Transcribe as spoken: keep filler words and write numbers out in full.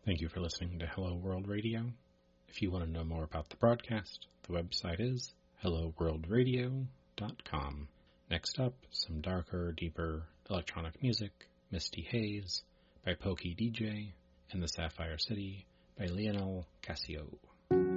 Thank you for listening to Hello World Radio. If you want to know more about the broadcast, the website is hello world radio dot com. Next up, some darker, deeper electronic music, Misty Haze by Pokey D J, and The Sapphire City by Lionel Casio.